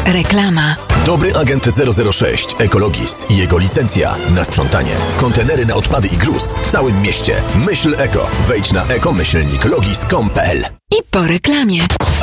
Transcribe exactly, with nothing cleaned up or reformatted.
Reklama. Dobry agent zero zero sześć Ekologis i jego licencja na sprzątanie. Kontenery na odpady i gruz w całym mieście. Myśl eko. Wejdź na ekomyślnik logis kropka com kropka pe el. I po reklamie.